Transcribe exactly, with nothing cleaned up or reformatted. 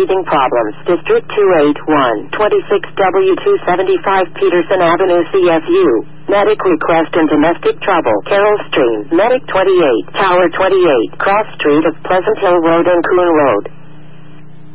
breathing problems. District two eight one, twenty-six W two seventy-five Peterson Avenue, C S U. Medic request in domestic trouble. Carroll Stream. Medic twenty-eight. Tower twenty-eight. Cross Street of Pleasant Hill Road and Coon Road.